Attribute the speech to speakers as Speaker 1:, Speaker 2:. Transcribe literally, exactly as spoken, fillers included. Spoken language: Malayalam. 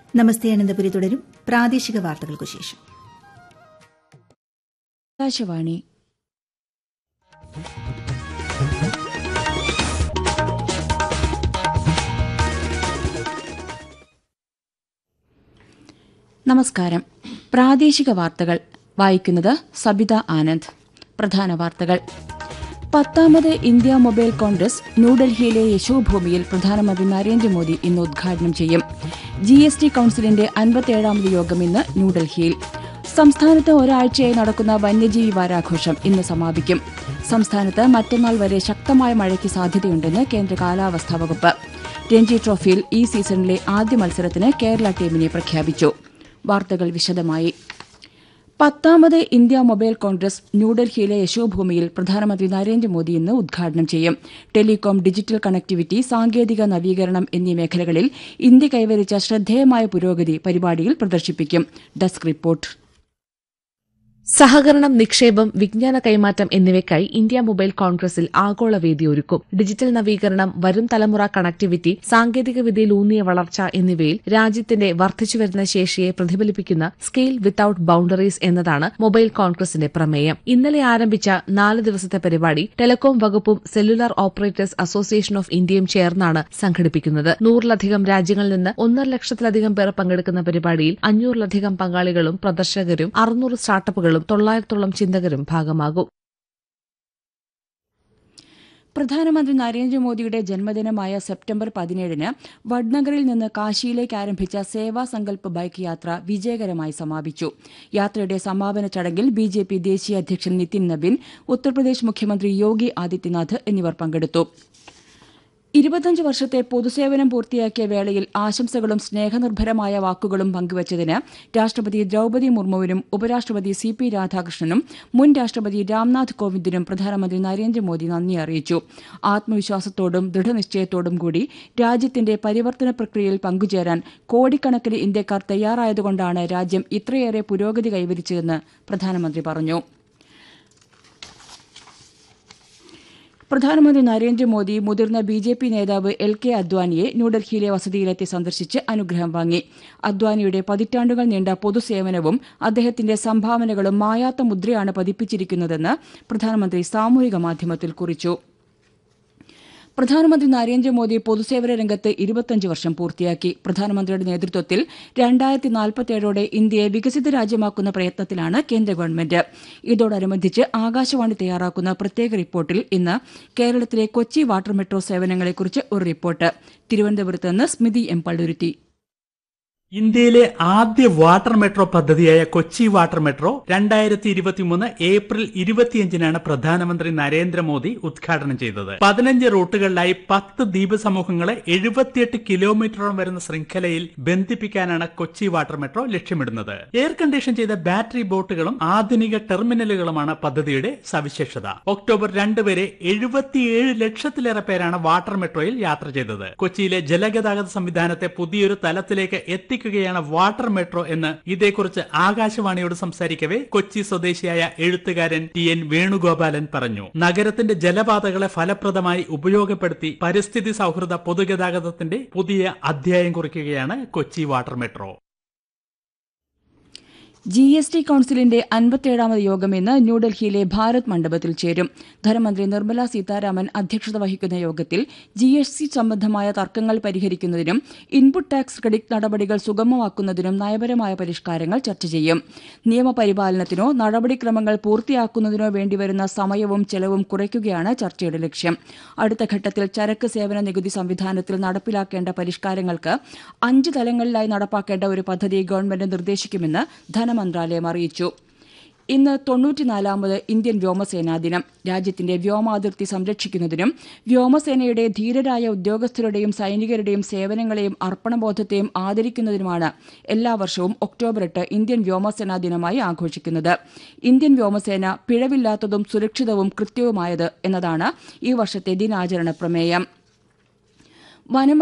Speaker 1: നമസ്തേ അനന്തപുരി തുടരും. പ്രാദേശിക വാർത്തകൾക്കു ശേഷം.
Speaker 2: ആകാശവാണി. നമസ്കാരം. പ്രാദേശിക വാർത്തകൾ വായിക്കുന്നത് സബിത ആനന്ദ്. പ്രധാന വാർത്തകൾ. പത്താമത് ഇന്ത്യ മൊബൈൽ കോൺഗ്രസ് ന്യൂഡൽഹിയിലെ യശോഭൂമിയിൽ പ്രധാനമന്ത്രി നരേന്ദ്രമോദി ഇന്ന് ഉദ്ഘാടനം ചെയ്യും. ജി എസ് ടി കൌൺസിലിന്റെ അൻപത്തിയേഴാമത് യോഗം ഇന്ന് ന്യൂഡൽഹിയിൽ. സംസ്ഥാനത്ത് ഒരാഴ്ചയായി നടക്കുന്ന വന്യജീവി വാരാഘോഷം ഇന്ന് സമാപിക്കും. സംസ്ഥാനത്ത് മറ്റന്നാൾ വരെ ശക്തമായ മഴയ്ക്ക് സാധ്യതയുണ്ടെന്ന് കേന്ദ്ര കാലാവസ്ഥാ വകുപ്പ്. രഞ്ജി ട്രോഫിയിൽ ഈ സീസണിലെ ആദ്യ മത്സരത്തിന് കേരള ടീമിനെ പ്രഖ്യാപിച്ചു. വാർത്തകൾ വിശദമായി. പത്താമത് ഇന്ത്യ മൊബൈൽ കോൺഗ്രസ് ന്യൂഡൽഹിയിലെ യശോഭൂമിയിൽ പ്രധാനമന്ത്രി നരേന്ദ്രമോദി ഇന്ന് ഉദ്ഘാടനം ചെയ്യും. ടെലികോം, ഡിജിറ്റൽ കണക്ടിവിറ്റി, സാങ്കേതിക നവീകരണം എന്നീ മേഖലകളിൽ ഇന്ത്യ കൈവരിച്ച ശ്രദ്ധേയമായ പുരോഗതി പരിപാടിയിൽ പ്രദർശിപ്പിക്കും. Desk report.
Speaker 3: സഹകരണം, നിക്ഷേപം, വിജ്ഞാന കൈമാറ്റം എന്നിവയ്ക്കായി ഇന്ത്യ മൊബൈൽ കോൺഗ്രസിൽ ആഗോള വേദി ഒരുക്കും. ഡിജിറ്റൽ നവീകരണം, വരും തലമുറ കണക്ടിവിറ്റി, സാങ്കേതികവിദ്യയിൽ ഊന്നിയ വളർച്ച എന്നിവയിൽ രാജ്യത്തിന്റെ വർദ്ധിച്ചുവരുന്ന ശേഷിയെ പ്രതിഫലിപ്പിക്കുന്ന സ്കെയിൽ വിത്തൌട്ട് ബൌണ്ടറീസ് എന്നതാണ് മൊബൈൽ കോൺഗ്രസിന്റെ പ്രമേയം. ഇന്നലെ ആരംഭിച്ച നാല് ദിവസത്തെ പരിപാടി ടെലികോം വകുപ്പും സെല്ലുലാർ ഓപ്പറേറ്റേഴ്സ് അസോസിയേഷൻ ഓഫ് ഇന്ത്യയും ചേർന്നാണ് സംഘടിപ്പിക്കുന്നത്. നൂറിലധികം രാജ്യങ്ങളിൽ നിന്ന് ഒന്നര ലക്ഷത്തിലധികം പേർ പങ്കെടുക്കുന്ന പരിപാടിയിൽ അഞ്ഞൂറിലധികം പങ്കാളികളും പ്രദർശകരും അറുന്നൂറ് സ്റ്റാർട്ടപ്പുകളും തൊള്ളായിരത്തോളം ചിന്തകരും ഭാഗമാകും.
Speaker 2: പ്രധാനമന്ത്രി നരേന്ദ്രമോദിയുടെ ജന്മദിനമായ സെപ്റ്റംബർ പതിനേഴിന് വഡ്നഗറിൽ നിന്ന് കാശിയിലേക്ക് ആരംഭിച്ച സേവാ സങ്കൽപ് ബൈക്ക് യാത്ര വിജയകരമായി സമാപിച്ചു. യാത്രയുടെ സമാപന ചടങ്ങിൽ ബി ജെ പി ദേശീയ അധ്യക്ഷൻ നിതിൻ നബിൻ, ഉത്തർപ്രദേശ് മുഖ്യമന്ത്രി യോഗി ആദിത്യനാഥ് എന്നിവർ പങ്കെടുത്തു. ഇരുപത്തഞ്ച് വർഷത്തെ പൊതുസേവനം പൂർത്തിയാക്കിയ വേളയിൽ ആശംസകളും സ്നേഹനിർഭരമായ വാക്കുകളും പങ്കുവച്ചതിന് രാഷ്ട്രപതി ദ്രൌപദി മുർമുവിനും ഉപരാഷ്ട്രപതി സി പി രാധാകൃഷ്ണനും മുൻ രാഷ്ട്രപതി രാംനാഥ് കോവിന്ദിനും പ്രധാനമന്ത്രി നരേന്ദ്രമോദി നന്ദി അറിയിച്ചു. ആത്മവിശ്വാസത്തോടും ദൃഢനിശ്ചയത്തോടും കൂടി രാജ്യത്തിന്റെ പരിവർത്തന പ്രക്രിയയിൽ പങ്കുചേരാൻ കോടിക്കണക്കിന് ഇന്ത്യക്കാർ തയ്യാറായതുകൊണ്ടാണ് രാജ്യം ഇത്രയേറെ പുരോഗതി കൈവരിച്ചതെന്ന് പ്രധാനമന്ത്രി പറഞ്ഞു. പ്രധാനമന്ത്രി നരേന്ദ്രമോദി മുതിർന്ന ബി ജെ പി നേതാവ് എൽ കെ അദ്വാനിയെ ന്യൂഡൽഹിയിലെ വസതിയിലെത്തി സന്ദർശിച്ച് അനുഗ്രഹം വാങ്ങി. അദ്വാനിയുടെ പതിറ്റാണ്ടുകൾ നീണ്ട പൊതുസേവനവും അദ്ദേഹത്തിന്റെ സംഭാവനകളും മായാത്ത മുദ്രയാണ് പതിപ്പിച്ചിരിക്കുന്നതെന്ന് പ്രധാനമന്ത്രി സാമൂഹിക മാധ്യമത്തിൽ കുറിച്ചു. പ്രധാനമന്ത്രി നരേന്ദ്രമോദി പൊതുസേവന രംഗത്ത് ഇരുപത്തഞ്ച് വർഷം പൂർത്തിയാക്കി. പ്രധാനമന്ത്രിയുടെ നേതൃത്വത്തിൽ രണ്ടായിരത്തി നാൽപ്പത്തിയേഴോടെ ഇന്ത്യയെ വികസിത രാജ്യമാക്കുന്ന പ്രയത്നത്തിലാണ് കേന്ദ്ര ഗവൺമെന്റ്. ഇതോടനുബന്ധിച്ച് ആകാശവാണി തയ്യാറാക്കുന്ന പ്രത്യേക റിപ്പോർട്ടിൽ ഇന്ന് കേരളത്തിലെ കൊച്ചി വാട്ടർ മെട്രോ സേവനങ്ങളെക്കുറിച്ച് ഒരു റിപ്പോർട്ട്. തിരുവനന്തപുരത്ത് നിന്ന് സ്മിതി എം പള്ളുരുത്തി.
Speaker 4: ഇന്ത്യയിലെ ആദ്യ വാട്ടർ മെട്രോ പദ്ധതിയായ കൊച്ചി വാട്ടർ മെട്രോ രണ്ടായിരത്തി ഇരുപത്തിമൂന്ന് ഏപ്രിൽ ഇരുപത്തിയഞ്ചിനാണ് പ്രധാനമന്ത്രി നരേന്ദ്രമോദി ഉദ്ഘാടനം ചെയ്തത്. പതിനഞ്ച് റൂട്ടുകളിലായി പത്ത് ദ്വീപ് സമൂഹങ്ങളെ എഴുപത്തിയെട്ട് കിലോമീറ്ററോളം വരുന്ന ശൃംഖലയിൽ ബന്ധിപ്പിക്കാനാണ് കൊച്ചി വാട്ടർ മെട്രോ ലക്ഷ്യമിടുന്നത്. എയർ കണ്ടീഷൻ ചെയ്ത ബാറ്ററി ബോട്ടുകളും ആധുനിക ടെർമിനലുകളുമാണ് പദ്ധതിയുടെ സവിശേഷത. ഒക്ടോബർ രണ്ട് വരെ എഴുപത്തിയേഴ് ലക്ഷത്തിലേറെ പേരാണ് വാട്ടർ മെട്രോയിൽ യാത്ര ചെയ്തത്. കൊച്ചിയിലെ ജലഗതാഗത സംവിധാനത്തെ പുതിയൊരു തലത്തിലേക്ക് എത്തി ാണ് വാട്ടർ മെട്രോ എന്ന് ഇതേക്കുറിച്ച് ആകാശവാണിയോട് സംസാരിക്കവേ കൊച്ചി സ്വദേശിയായ എഴുത്തുകാരൻ ടി എൻ വേണുഗോപാലൻ പറഞ്ഞു. നഗരത്തിന്റെ ജലപാതകളെ ഫലപ്രദമായി ഉപയോഗപ്പെടുത്തി പരിസ്ഥിതി സൗഹൃദ പൊതുഗതാഗതത്തിന്റെ പുതിയ അധ്യായം കുറിക്കുകയാണ് Kochi water metro.
Speaker 2: G S T കൌൺസിലിന്റെ അൻപത്തിയേഴാമത് യോഗം ഇന്ന് ന്യൂഡൽഹിയിലെ ഭാരത് മണ്ഡപത്തിൽ ചേരും. ധനമന്ത്രി നിർമ്മല സീതാരാമൻ അധ്യക്ഷത വഹിക്കുന്ന യോഗത്തിൽ ജി എസ് ടി സംബന്ധമായ തർക്കങ്ങൾ പരിഹരിക്കുന്നതിനും ഇൻപുട്ട് ടാക്സ് ക്രെഡിറ്റ് നടപടികൾ സുഗമമാക്കുന്നതിനും നയപരമായ പരിഷ്കാരങ്ങൾ ചർച്ച ചെയ്യും. നിയമപരിപാലനത്തിനോ നടപടിക്രമങ്ങൾ പൂർത്തിയാക്കുന്നതിനോ വേണ്ടിവരുന്ന സമയവും ചെലവും കുറയ്ക്കുകയാണ് ചർച്ചയുടെ ലക്ഷ്യം. അടുത്ത ഘട്ടത്തിൽ ചരക്ക് സേവന നികുതി സംവിധാനത്തിൽ നടപ്പിലാക്കേണ്ട പരിഷ്കാരങ്ങൾക്ക് അഞ്ച് തലങ്ങളിലായി നടപ്പാക്കേണ്ട ഒരു പദ്ധതി ഗവൺമെന്റ് നിർദ്ദേശിക്കുമെന്ന് ധനമന്ത്രാലയം അറിയിച്ചു. ഇന്ന് തൊണ്ണൂറ്റിനാലാമത് ഇന്ത്യൻ വ്യോമസേനാ ദിനം. രാജ്യത്തിന്റെ വ്യോമാതിർത്തി സംരക്ഷിക്കുന്നതിനും വ്യോമസേനയുടെ ധീരരായ ഉദ്യോഗസ്ഥരുടെയും സൈനികരുടെയും സേവനങ്ങളെയും അർപ്പണബോധത്തെയും ആദരിക്കുന്നതിനുമാണ് എല്ലാ വർഷവും ഒക്ടോബർ എട്ട് ഇന്ത്യൻ വ്യോമസേനാ ദിനമായി ആഘോഷിക്കുന്നത്. ഇന്ത്യൻ വ്യോമസേന പിഴവില്ലാത്തതും സുരക്ഷിതവും കൃത്യവുമായത് എന്നതാണ് ഈ വർഷത്തെ ദിനാചരണ പ്രമേയം. വനം